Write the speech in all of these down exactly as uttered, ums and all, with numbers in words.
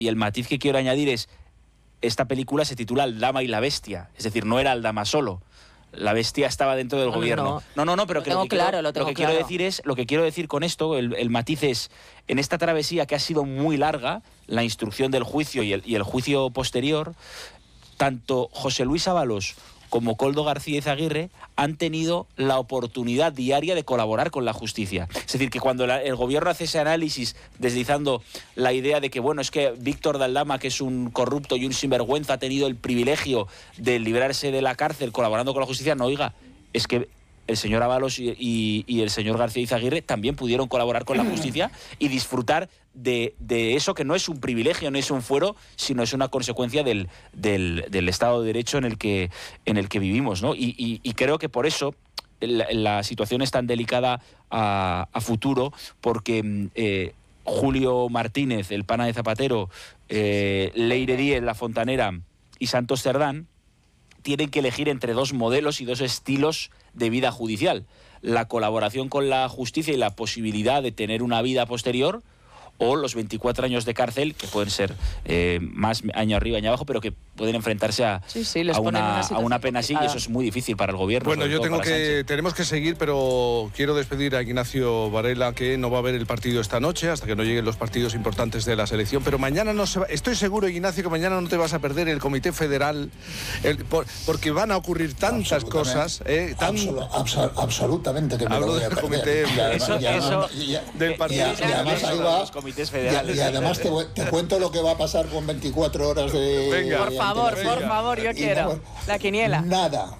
y el matiz que quiero añadir es, esta película se titula Aldama y la bestia, es decir, no era Aldama solo. La bestia estaba dentro del no, gobierno. No, no, no, no pero lo que tengo lo que, claro, quiero, lo tengo lo que claro. quiero decir es, lo que quiero decir con esto, el, el matiz es, en esta travesía que ha sido muy larga, la instrucción del juicio y el, y el juicio posterior, tanto José Luis Ábalos como Koldo García Izaguirre han tenido la oportunidad diaria de colaborar con la justicia. Es decir, que cuando la, el gobierno hace ese análisis deslizando la idea de que, bueno, es que Víctor de Aldama, que es un corrupto y un sinvergüenza, ha tenido el privilegio de librarse de la cárcel colaborando con la justicia, no, oiga, es que el señor Ábalos y, y, y el señor García Izaguirre también pudieron colaborar con la justicia y disfrutar de, de eso que no es un privilegio, no es un fuero, sino es una consecuencia del, del, del Estado de Derecho en el que, en el que vivimos, ¿no? Y, y, y creo que por eso la, la situación es tan delicada a, a futuro, porque eh, Julio Martínez, el pana de Zapatero, eh, Leire Díez, la Fontanera y Santos Cerdán tienen que elegir entre dos modelos y dos estilos de vida judicial. La colaboración con la justicia y la posibilidad de tener una vida posterior, o los veinticuatro años de cárcel, que pueden ser eh, más año arriba, año abajo, pero que pueden enfrentarse a, sí, sí, les a, una, una a una pena así, y eso es muy difícil para el gobierno. Bueno, yo tengo que, Sánchez. tenemos que seguir, pero quiero despedir a Ignacio Varela, que no va a ver el partido esta noche, hasta que no lleguen los partidos importantes de la selección, pero mañana no se va, estoy seguro, Ignacio, que mañana no te vas a perder el Comité Federal, el, por, porque van a ocurrir tantas cosas. Eh, tan... Absol, absol, absolutamente que me Hablo lo voy a del perder. Comité Y además, eso, y además, eso, y, y, del partido. Y, y además ahí va, los comités federales. Y, y además te, te cuento lo que va a pasar con veinticuatro horas de... Venga. Por favor, Venga. por favor, yo quiero. No, la quiniela. Nada.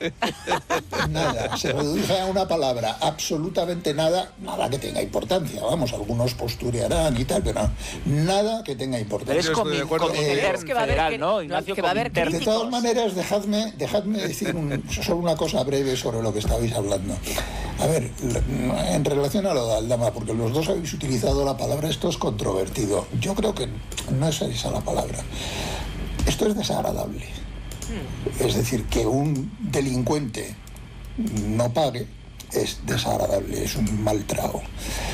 Nada. Se reduce a una palabra. Absolutamente nada. Nada que tenga importancia. Vamos, algunos posturearán y tal, pero nada que tenga importancia. Pero es Yo estoy de acuerdo. comité Eh, es que va a haber federal, que- ¿no, Ignacio? que va a haber Comité- De críticos. todas maneras, dejadme, dejadme decir un- solo una cosa breve sobre lo que estabais hablando. A ver, en relación a lo de Aldama, porque los dos habéis utilizado la palabra, esto es controvertido. Yo creo que no es esa la palabra. Esto es desagradable. Es decir, que un delincuente no pague es desagradable, es un mal trago.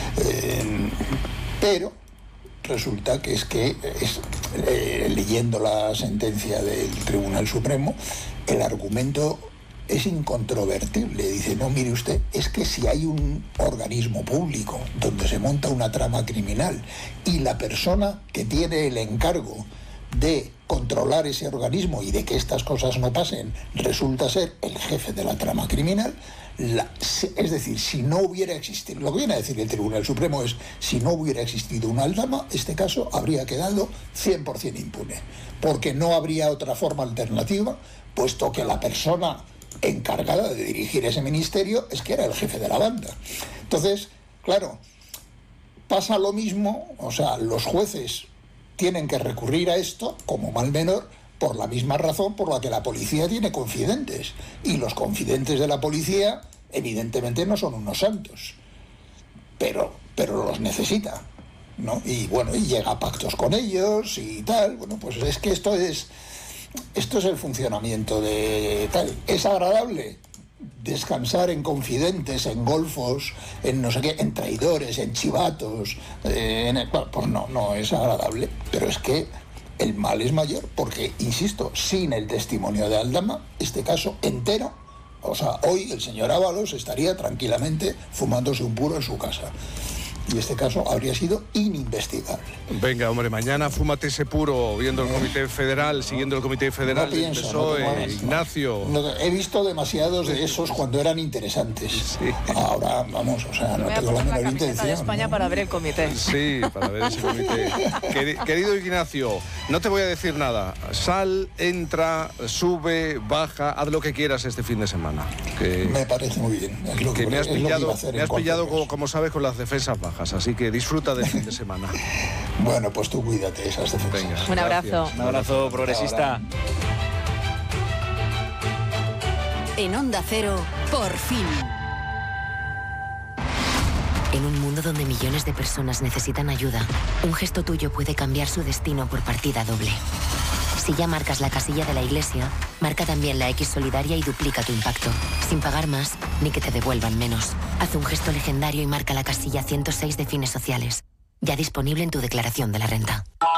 Eh, pero resulta que es que, es, eh, leyendo la sentencia del Tribunal Supremo, el argumento es incontrovertible. Dice, no, mire usted, es que si hay un organismo público donde se monta una trama criminal y la persona que tiene el encargo de controlar ese organismo y de que estas cosas no pasen resulta ser el jefe de la trama criminal, la, es decir, si no hubiera existido, lo que viene a decir el Tribunal Supremo es, si no hubiera existido una Aldama, este caso habría quedado cien por ciento impune, porque no habría otra forma alternativa, puesto que la persona encargada de dirigir ese ministerio es que era el jefe de la banda. Entonces, claro, pasa lo mismo, o sea, los jueces tienen que recurrir a esto como mal menor por la misma razón por la que la policía tiene confidentes, y los confidentes de la policía evidentemente no son unos santos, pero, pero los necesita, ¿no? Y bueno, y llega a pactos con ellos y tal. Bueno, pues es que esto es esto es el funcionamiento de tal. ¿Es agradable descansar en confidentes, en golfos, en no sé qué, en traidores, en chivatos? Eh, en el, pues no, no es agradable, pero es que el mal es mayor, porque, insisto, sin el testimonio de Aldama, este caso entero, o sea, hoy el señor Ábalos estaría tranquilamente fumándose un puro en su casa. Y este caso habría sido ininvestigable. Venga, hombre, mañana fúmate ese puro viendo el Comité Federal, siguiendo el Comité Federal No del pienso, P S no O E, te muevas, no. Ignacio. No, he visto demasiados de esos cuando eran interesantes. Sí. Ahora, vamos, o sea, no Voy a tengo la poner la menor camiseta intención. de España ¿no? para ver el comité. Sí, para ver ese comité. Queri- Querido Ignacio, no te voy a decir nada. Sal, entra, sube, baja, haz lo que quieras este fin de semana. Que, Me parece muy bien. Es lo que que, me has es lo que iba pillado, a hacer me en has cualquier pillado caso. como, como sabes, con las defensas bajas. Así que disfruta del fin de semana. Bueno, pues tú cuídate, esas defensas. Venga. Un abrazo. Un abrazo progresista. En Onda Cero, por fin. En un mundo donde millones de personas necesitan ayuda, un gesto tuyo puede cambiar su destino por partida doble. Si ya marcas la casilla de la Iglesia, marca también la X solidaria y duplica tu impacto, sin pagar más ni que te devuelvan menos. Haz un gesto legendario y marca la casilla ciento seis de Fines Sociales, ya disponible en tu declaración de la renta.